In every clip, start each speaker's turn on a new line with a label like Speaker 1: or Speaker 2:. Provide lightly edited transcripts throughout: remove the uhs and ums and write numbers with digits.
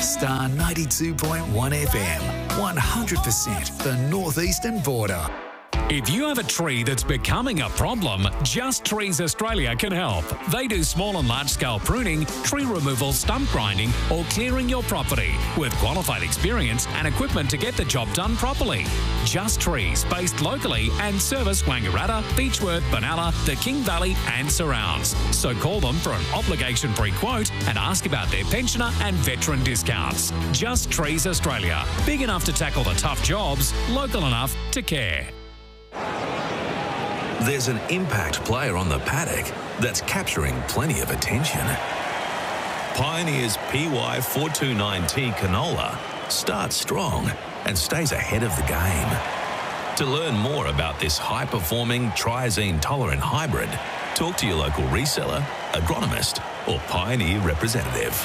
Speaker 1: Star 92.1 FM, 100% the northeastern border.
Speaker 2: If you have a tree that's becoming a problem, Just Trees Australia can help. They do small and large-scale pruning, tree removal, stump grinding, or clearing your property with qualified experience and equipment to get the job done properly. Just Trees, based locally and service Wangaratta, Beechworth, Benalla, the King Valley and surrounds. So call them for an obligation-free quote and ask about their pensioner and veteran discounts. Just Trees Australia. Big enough to tackle the tough jobs, local enough to care.
Speaker 3: There's an impact player on the paddock that's capturing plenty of attention. Pioneer's PY429T canola starts strong and stays ahead of the game. To learn more about this high-performing triazine-tolerant hybrid, talk to your local reseller, agronomist or Pioneer representative.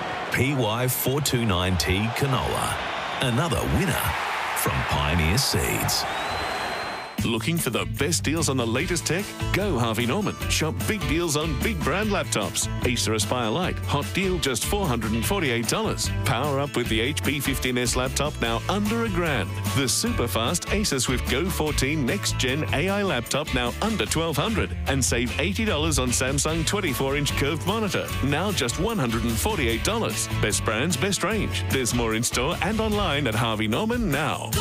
Speaker 3: PY429T canola, another winner from Pioneer Seeds.
Speaker 4: Looking for the best deals on the latest tech? Go Harvey Norman. Shop big deals on big brand laptops. Acer Aspire Lite, hot deal just $448. Power up with the HP 15S laptop now under $1,000. The super fast Acer Swift Go 14 next gen AI laptop now under $1,200. And save $80 on Samsung 24-inch curved monitor, now just $148. Best brands, best range. There's more in store and online at Harvey Norman now.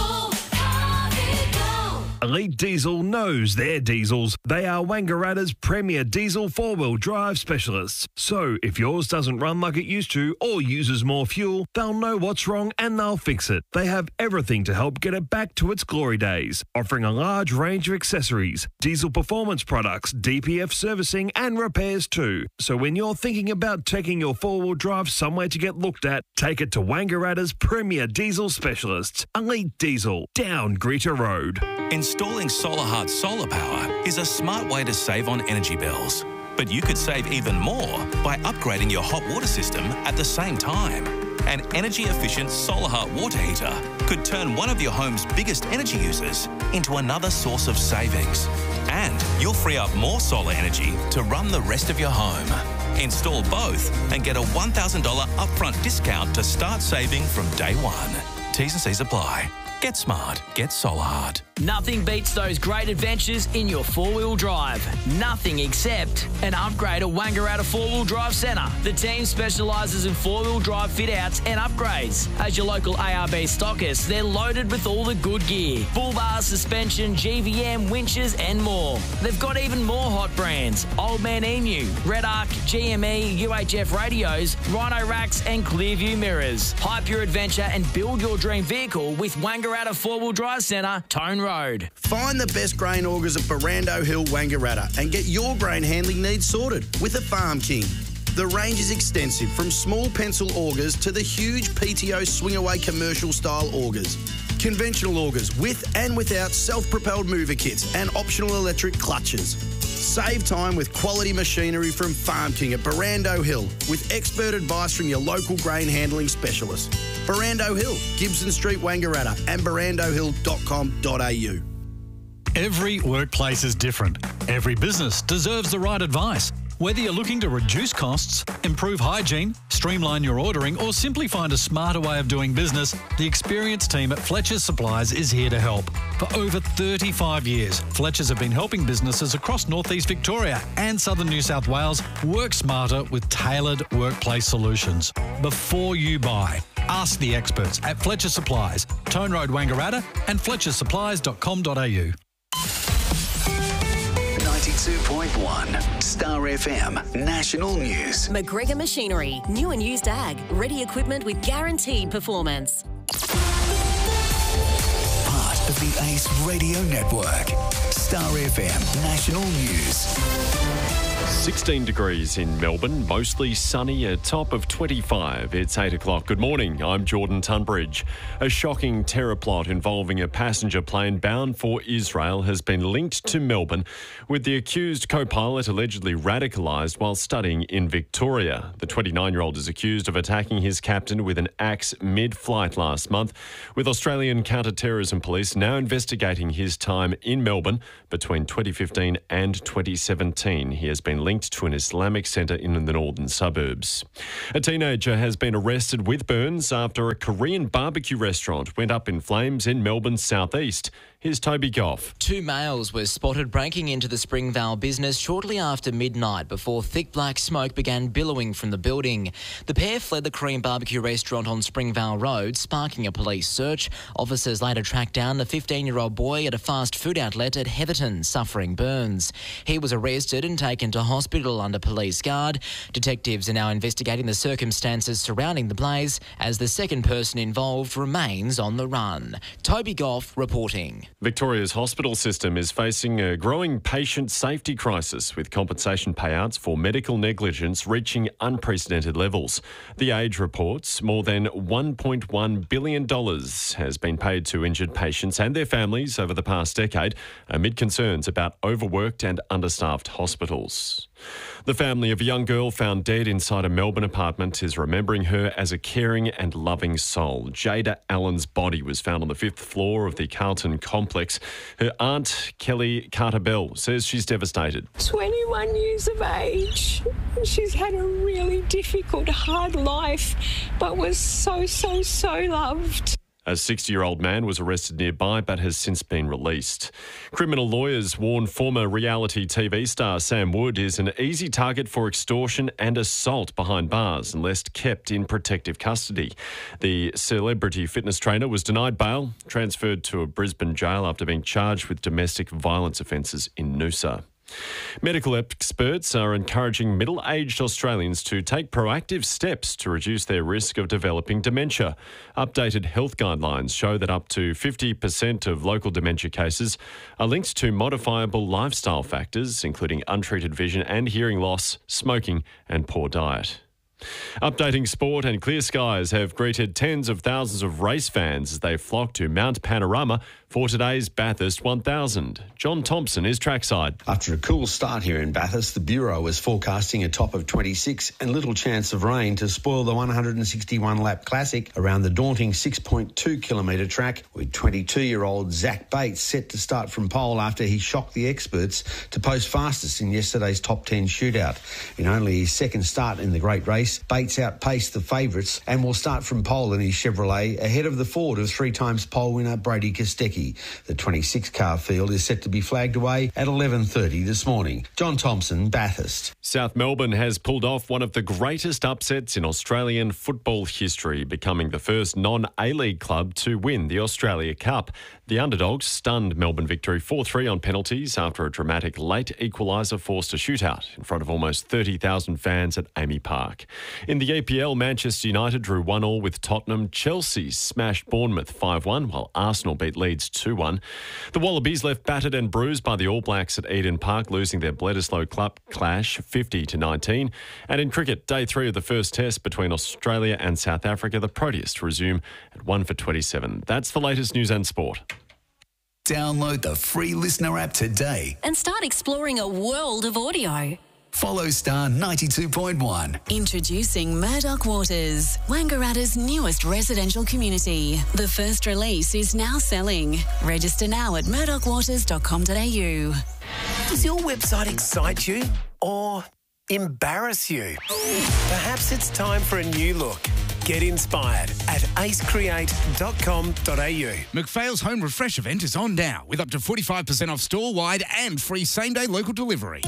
Speaker 5: Elite Diesel knows their diesels. They are Wangaratta's premier diesel four-wheel drive specialists. So if yours doesn't run like it used to or uses more fuel, they'll know what's wrong and they'll fix it. They have everything to help get it back to its glory days, offering a large range of accessories, diesel performance products, DPF servicing and repairs too. So when you're thinking about taking your four-wheel drive somewhere to get looked at, take it to Wangaratta's premier diesel specialists. Elite Diesel, down Greta Road.
Speaker 3: Installing SolarHeart solar power is a smart way to save on energy bills. But you could save even more by upgrading your hot water system at the same time. An energy-efficient SolarHeart water heater could turn one of your home's biggest energy users into another source of savings. And you'll free up more solar energy to run the rest of your home. Install both and get a $1,000 upfront discount to start saving from day one. T's and C's apply. Get smart. Get SolarHeart.
Speaker 6: Nothing beats those great adventures in your four-wheel drive. Nothing except an upgrade at Wangaratta Four-Wheel Drive Centre. The team specialises in four-wheel drive fit-outs and upgrades. As your local ARB stockist, they're loaded with all the good gear. Bull bars, suspension, GVM, winches and more. They've got even more hot brands. Old Man Emu, Red Arc, GME, UHF radios, Rhino racks and Clearview mirrors. Hype your adventure and build your dream vehicle with Wangaratta Four-Wheel Drive Centre, Tone Road.
Speaker 7: Find the best grain augers at Barrando Hill, Wangaratta and get your grain handling needs sorted with a Farm King. The range is extensive, from small pencil augers to the huge PTO swing-away commercial-style augers. Conventional augers with and without self-propelled mover kits and optional electric clutches. Save time with quality machinery from Farm King at Barrando Hill with expert advice from your local grain handling specialist. Barrando Hill, Gibson Street, Wangaratta and barandohill.com.au.
Speaker 8: Every workplace is different. Every business deserves the right advice. Whether you're looking to reduce costs, improve hygiene, streamline your ordering, or simply find a smarter way of doing business, the experienced team at Fletcher's Supplies is here to help. For over 35 years, Fletcher's have been helping businesses across northeast Victoria and southern New South Wales work smarter with tailored workplace solutions. Before you buy, ask the experts at Fletcher's Supplies, Tone Road, Wangaratta, and fletchersupplies.com.au.
Speaker 1: 92.1 Star FM National News.
Speaker 9: McGregor Machinery, new and used ag, ready equipment with guaranteed performance.
Speaker 1: Part of the Ace Radio Network. Star FM National News.
Speaker 10: 16 degrees in Melbourne, mostly sunny, a top of 25. It's 8 o'clock. Good morning, I'm Jordan Tunbridge. A shocking terror plot involving a passenger plane bound for Israel has been linked to Melbourne, with the accused co-pilot allegedly radicalised while studying in Victoria. The 29-year-old is accused of attacking his captain with an axe mid-flight last month, with Australian counter-terrorism police now investigating his time in Melbourne between 2015 and 2017. He has been been linked to an Islamic centre in the northern suburbs. A teenager has been arrested with burns after a Korean barbecue restaurant went up in flames in Melbourne's southeast. Here's Toby Goff.
Speaker 11: 2 males were spotted breaking into the Springvale business shortly after midnight before thick black smoke began billowing from the building. The pair fled the Korean barbecue restaurant on Springvale Road, sparking a police search. Officers later tracked down the 15-year-old boy at a fast food outlet at Heatherton, suffering burns. He was arrested and taken to hospital under police guard. Detectives are now investigating the circumstances surrounding the blaze as the second person involved remains on the run. Toby Goff reporting.
Speaker 10: Victoria's hospital system is facing a growing patient safety crisis, with compensation payouts for medical negligence reaching unprecedented levels. The Age reports more than $1.1 billion has been paid to injured patients and their families over the past decade, amid concerns about overworked and understaffed hospitals. The family of a young girl found dead inside a Melbourne apartment is remembering her as a caring and loving soul. Jada Allen's body was found on the 5th floor of the Carlton complex. Her aunt, Kelly Carter-Bell, says she's devastated.
Speaker 12: 21 years of age. She's had a really difficult, hard life, but was so loved.
Speaker 10: A 60-year-old man was arrested nearby but has since been released. Criminal lawyers warn former reality TV star Sam Wood is an easy target for extortion and assault behind bars unless kept in protective custody. The celebrity fitness trainer was denied bail, transferred to a Brisbane jail after being charged with domestic violence offences in Noosa. Medical experts are encouraging middle-aged Australians to take proactive steps to reduce their risk of developing dementia. Updated health guidelines show that up to 50% of local dementia cases are linked to modifiable lifestyle factors, including untreated vision and hearing loss, smoking and poor diet. Updating sport, and clear skies have greeted tens of thousands of race fans as they flock to Mount Panorama for today's Bathurst 1000. John Thompson is trackside.
Speaker 13: After a cool start here in Bathurst, the Bureau is forecasting a top of 26 and little chance of rain to spoil the 161-lap classic around the daunting 6.2-kilometre track, with 22-year-old Zach Bates set to start from pole after he shocked the experts to post fastest in yesterday's top 10 shootout. In only his second start in the great race, Bates outpaced the favourites and will start from pole in his Chevrolet ahead of the Ford of 3 times pole winner Brady Kostecki. The 26-car field is set to be flagged away at 11:30 this morning. John Thompson, Bathurst.
Speaker 10: South Melbourne has pulled off one of the greatest upsets in Australian football history, becoming the first non-A-League club to win the Australia Cup. The underdogs stunned Melbourne victory 4-3 on penalties after a dramatic late equaliser forced a shootout in front of almost 30,000 fans at Amy Park. In the EPL, Manchester United drew 1-1 with Tottenham. Chelsea smashed Bournemouth 5-1, while Arsenal beat Leeds 2-1. The Wallabies left battered and bruised by the All Blacks at Eden Park, losing their Bledisloe Club clash 50-19. And in cricket, day 3 of the first test between Australia and South Africa, the Proteas resume at 1 for 27. That's the latest news and sport.
Speaker 1: Download the free Listener app today
Speaker 9: and start exploring a world of audio.
Speaker 1: Follow Star 92.1.
Speaker 14: Introducing Murdoch Waters, Wangaratta's newest residential community. The first release is now selling. Register now at murdochwaters.com.au.
Speaker 15: Does your website excite you or embarrass you? Perhaps it's time for a new look. Get inspired at acecreate.com.au.
Speaker 16: McPhail's Home Refresh event is on now with up to 45% off store-wide and free same-day local delivery.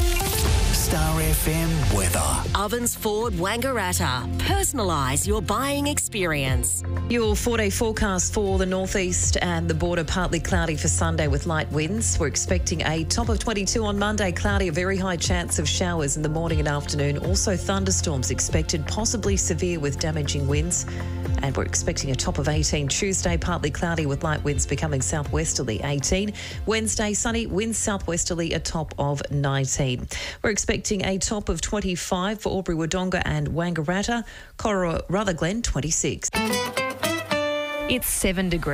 Speaker 1: Star FM weather.
Speaker 9: Ovens Ford Wangaratta. Personalise your buying experience.
Speaker 17: Your 4-day forecast for the northeast and the border, partly cloudy for Sunday with light winds. We're expecting a top of 22 on Monday, cloudy, a very high chance of showers in the morning and afternoon. Also thunderstorms expected, possibly severe with damaging winds. And we're expecting a top of 18 Tuesday, partly cloudy with light winds becoming southwesterly 18. Wednesday, sunny, winds southwesterly, a top of 19. We're expecting a top of 25 for Albury Wodonga and Wangaratta. Corowa Rutherglen, 26.
Speaker 18: It's 7 degrees.